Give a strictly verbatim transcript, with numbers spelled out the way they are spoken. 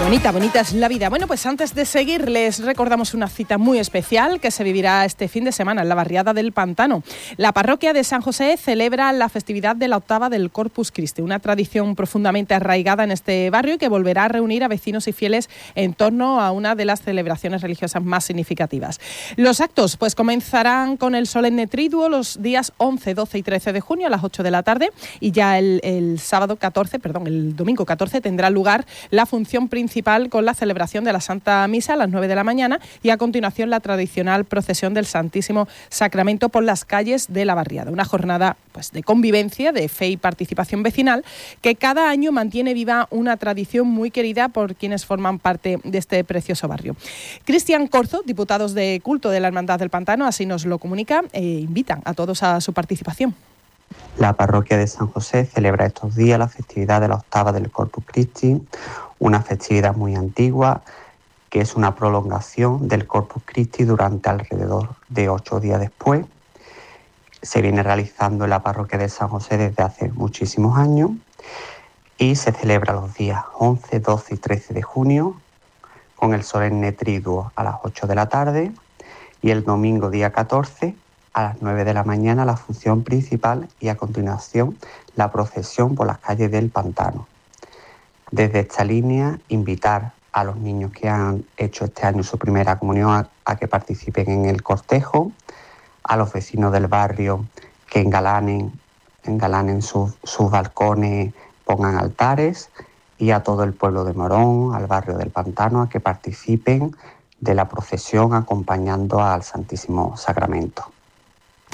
Bonita, bonita es la vida. Bueno, pues antes de seguir, les recordamos una cita muy especial que se vivirá este fin de semana en la barriada del Pantano. La parroquia de San José celebra la festividad de la octava del Corpus Christi, una tradición profundamente arraigada en este barrio y que volverá a reunir a vecinos y fieles en torno a una de las celebraciones religiosas más significativas. Los actos pues comenzarán con el solemne triduo los días once, doce y trece de junio a las ocho de la tarde y ya el, el sábado catorce, perdón, el domingo catorce tendrá lugar la función principal con la celebración de la Santa Misa a las nueve de la mañana y a continuación la tradicional procesión del Santísimo Sacramento por las calles de la barriada. Una jornada pues, de convivencia, de fe y participación vecinal que cada año mantiene viva una tradición muy querida por quienes forman parte de este precioso barrio. Cristian Corzo, diputados de culto de la Hermandad del Pantano, así nos lo comunica e invitan a todos a su participación. La parroquia de San José celebra estos días la festividad de la octava del Corpus Christi, una festividad muy antigua que es una prolongación del Corpus Christi durante alrededor de ocho días después. Se viene realizando en la parroquia de San José desde hace muchísimos años y se celebra los días once, doce y trece de junio con el solemne triduo a las ocho de la tarde y el domingo día catorce a las nueve de la mañana la función principal y a continuación la procesión por las calles del Pantano. Desde esta línea, invitar a los niños que han hecho este año su primera comunión a, a que participen en el cortejo, a los vecinos del barrio que engalanen, engalanen sus, sus balcones, pongan altares y a todo el pueblo de Morón, al barrio del Pantano, a que participen de la procesión acompañando al Santísimo Sacramento.